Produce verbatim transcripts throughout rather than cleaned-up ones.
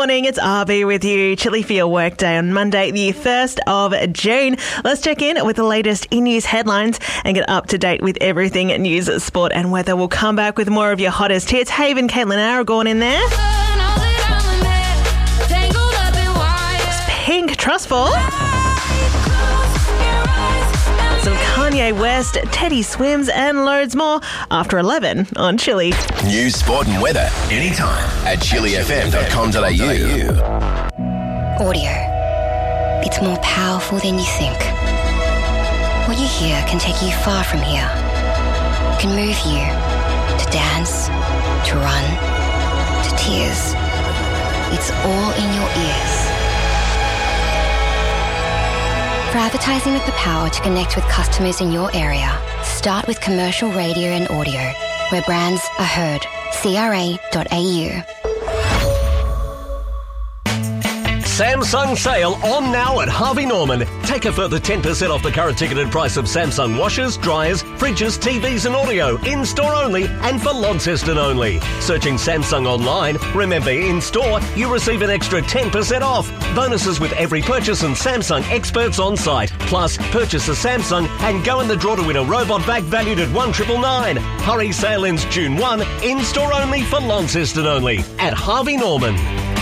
Morning, it's R B with you. Chilly for your workday on Monday, the first of June. Let's check in with the latest in-news headlines and get up to date with everything news, sport and weather. We'll come back with more of your hottest hits. Haven, Caitlin Aragorn in there. It's Pink, Trustful. Some Kanye West, Teddy Swims and loads more after eleven on Chilly. News, sport and weather anytime at chilly f m dot com dot a u. Audio. It's more powerful than you think. What you hear can take you far from here. It can move you to dance, to run, to tears. It's all in your ears. For advertising with the power to connect with customers in your area, start with commercial radio and audio, where brands are heard. C R A dot A U. Samsung sale on now at Harvey Norman. Take a further ten percent off the current ticketed price of Samsung washers, dryers, fridges, T Vs and audio. In-store only and for Launceston only. Searching Samsung online. Remember, in-store, you receive an extra ten percent off. Bonuses with every purchase and Samsung experts on site. Plus, purchase a Samsung and go in the draw to win a robot vac valued at one triple nine. Hurry, sale ends June first. In-store only for Launceston only. At Harvey Norman.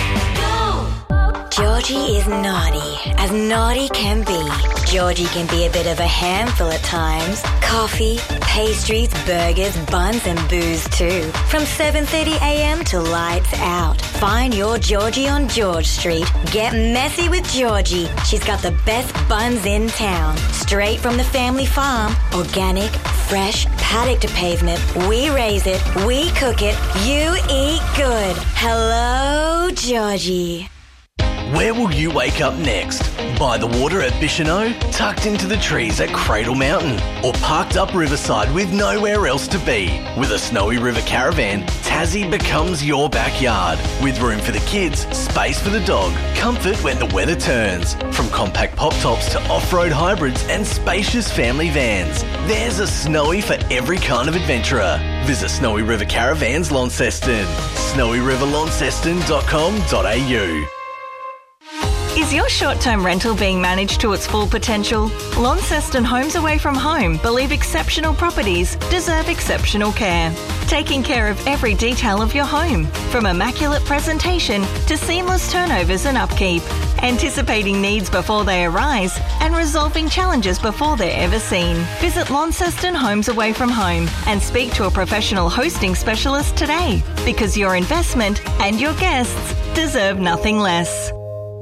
Georgie is naughty, as naughty can be. Georgie can be a bit of a handful at times. Coffee, pastries, burgers, buns and booze too. From seven thirty a m to lights out. Find your Georgie on George Street. Get messy with Georgie. She's got the best buns in town. Straight from the family farm. Organic, fresh, paddock to pavement. We raise it, we cook it, you eat good. Hello, Georgie. Where will you wake up next? By the water at Bicheno, tucked into the trees at Cradle Mountain, or parked up riverside with nowhere else to be? With a Snowy River Caravan, Tassie becomes your backyard. With room for the kids, space for the dog, comfort when the weather turns. From compact pop tops to off-road hybrids and spacious family vans, there's a Snowy for every kind of adventurer. Visit Snowy River Caravans Launceston. snowy river launceston dot com dot a u. Is your short-term rental being managed to its full potential? Launceston Homes Away From Home believe exceptional properties deserve exceptional care. Taking care of every detail of your home, from immaculate presentation to seamless turnovers and upkeep. Anticipating needs before they arise and resolving challenges before they're ever seen. Visit Launceston Homes Away From Home and speak to a professional hosting specialist today, because your investment and your guests deserve nothing less.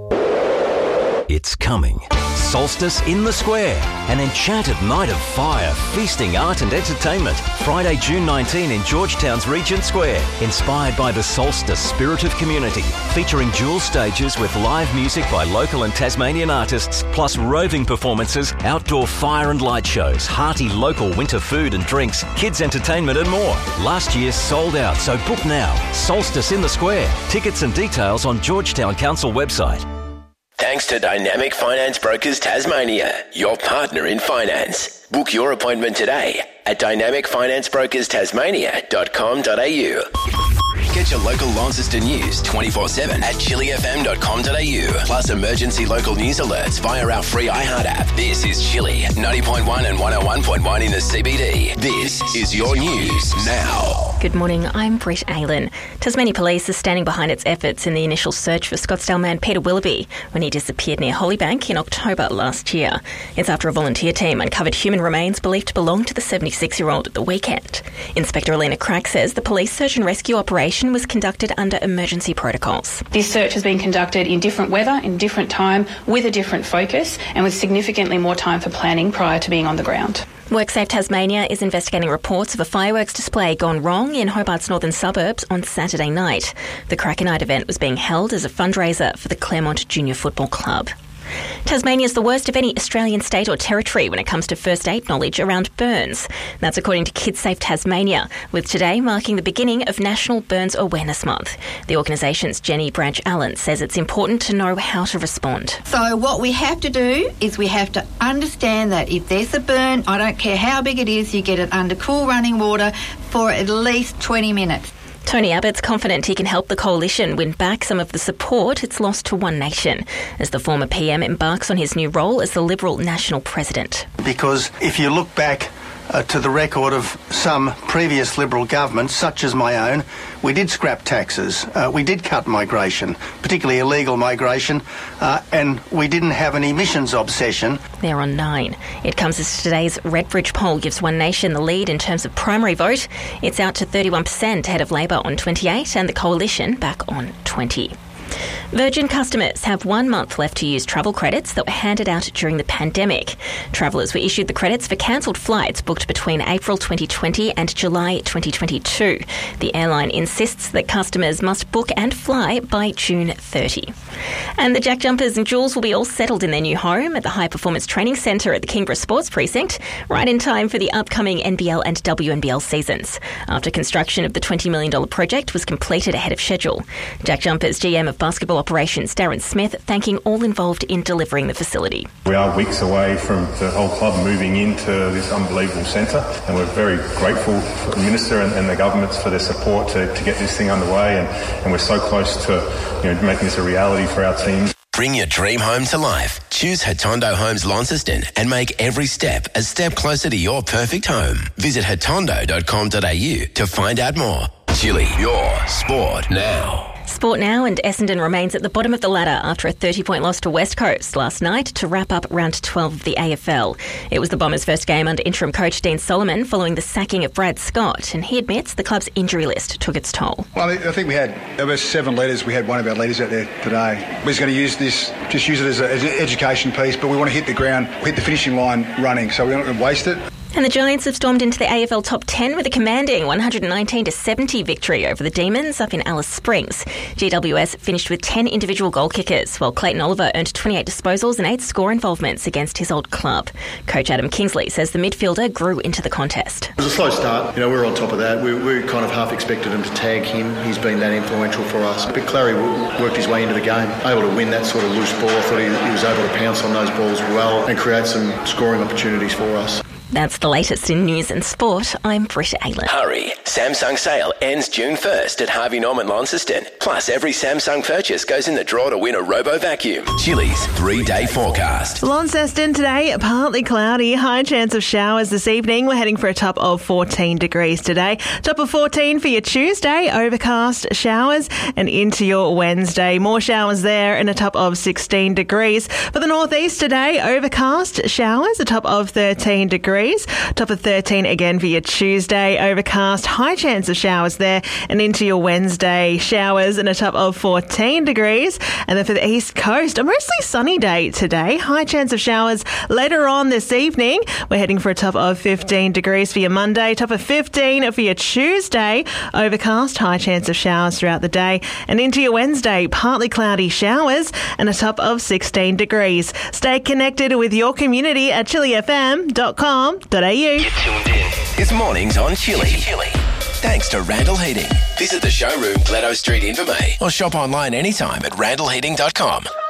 It's coming. Solstice in the Square. An enchanted night of fire, feasting, art and entertainment. Friday, June nineteenth in Georgetown's Regent Square. Inspired by the Solstice spirit of community. Featuring dual stages with live music by local and Tasmanian artists, plus roving performances, outdoor fire and light shows, hearty local winter food and drinks, kids entertainment and more. Last year sold out, so book now. Solstice in the Square. Tickets and details on Georgetown Council website. Thanks to Dynamic Finance Brokers Tasmania, your partner in finance. Book your appointment today at dynamic finance brokers tasmania dot com dot a u. Get your local Launceston news twenty-four seven at chilly f m dot com dot a u. Plus emergency local news alerts via our free iHeart app. This is Chilly, ninety point one and one oh one point one in the C B D. This is your news now. Good morning, I'm Brett Aylen. Tasmania Police is standing behind its efforts in the initial search for Scottsdale man Peter Willoughby when he disappeared near Hollybank in October last year. It's after a volunteer team uncovered human remains believed to belong to the seventy-six-year-old at the weekend. Inspector Alina Crack says the police search and rescue operation was conducted under emergency protocols. This search has been conducted in different weather, in different time, with a different focus, and with significantly more time for planning prior to being on the ground. WorkSafe Tasmania is investigating reports of a fireworks display gone wrong in Hobart's northern suburbs on Saturday night. The Cracker Night event was being held as a fundraiser for the Claremont Junior Football Club. Tasmania is the worst of any Australian state or territory when it comes to first aid knowledge around burns. That's according to KidSafe Tasmania, with today marking the beginning of National Burns Awareness Month. The organisation's Jenny Branch-Allen says it's important to know how to respond. So what we have to do is we have to understand that if there's a burn, I don't care how big it is, you get it under cool running water for at least twenty minutes. Tony Abbott's confident he can help the coalition win back some of the support it's lost to One Nation as the former P M embarks on his new role as the Liberal National President. Because if you look back uh, to the record of some previous Liberal governments, such as my own, we did scrap taxes, uh, we did cut migration, particularly illegal migration, uh, and we didn't have an emissions obsession. They're on nine. It comes as today's Redbridge poll gives One Nation the lead in terms of primary vote. It's out to thirty-one percent ahead of Labor on twenty-eight and the Coalition back on twenty. Virgin customers have one month left to use travel credits that were handed out during the pandemic. Travellers were issued the credits for cancelled flights booked between April twenty twenty and July twenty twenty-two. The airline insists that customers must book and fly by June thirtieth. And the Jack Jumpers and Jules will be all settled in their new home at the High Performance Training Centre at the Kingborough Sports Precinct, right in time for the upcoming N B L and W N B L seasons, after construction of the twenty million dollars project was completed ahead of schedule. Jack Jumpers G M of Basketball Operations Darren Smith thanking all involved in delivering the facility. We are weeks away from the whole club moving into this unbelievable centre, and we're very grateful for the Minister and, and the governments for their support to, to get this thing underway, and, and we're so close to you know, making this a reality for our teams. Bring your dream home to life. Choose Hatondo Homes Launceston and make every step a step closer to your perfect home. Visit hatondo dot com dot a u to find out more. Chili, your sport now. Sport now, and Essendon remains at the bottom of the ladder after a thirty-point loss to West Coast last night to wrap up round twelve of the A F L. It was the Bombers' first game under interim coach Dean Solomon following the sacking of Brad Scott, and he admits the club's injury list took its toll. Well, I think we had, there were seven leaders. We had one of our leaders out there today. We're just going to use this, just use it as, a, as an education piece, but we want to hit the ground, hit the finishing line running, so we're not going to waste it. And the Giants have stormed into the A F L top ten with a commanding one hundred nineteen to seventy victory over the Demons up in Alice Springs. G W S finished with ten individual goal kickers, while Clayton Oliver earned twenty-eight disposals and eight score involvements against his old club. Coach Adam Kingsley says the midfielder grew into the contest. It was a slow start. You know, we were on top of that. We, we kind of half expected him to tag him. He's been that influential for us. But Clary worked his way into the game, able to win that sort of loose ball. I thought he, he was able to pounce on those balls well and create some scoring opportunities for us. That's the latest in news and sport. I'm Britta Ayler. Hurry! Samsung sale ends June first at Harvey Norman Launceston. Plus, every Samsung purchase goes in the draw to win a Robo Vacuum. Chili's three-day forecast. Launceston today, partly cloudy. High chance of showers this evening. We're heading for a top of fourteen degrees today. Top of fourteen for your Tuesday. Overcast showers and into your Wednesday. More showers there and a top of sixteen degrees. For the northeast today, overcast showers. A top of thirteen degrees. Top of thirteen again for your Tuesday. Overcast, high chance of showers there and into your Wednesday. Showers and a top of fourteen degrees. And then for the east coast, a mostly sunny day today. High chance of showers later on this evening. We're heading for a top of fifteen degrees for your Monday. Top of fifteen for your Tuesday. Overcast, high chance of showers throughout the day. And into your Wednesday, partly cloudy showers and a top of sixteen degrees. Stay connected with your community at chili f m dot com. .au. You're tuned in. It's mornings on Chili. Chili. Thanks to Randall Heating. Visit the showroom, Gledo Street, Invermay, or shop online anytime at randall heating dot com.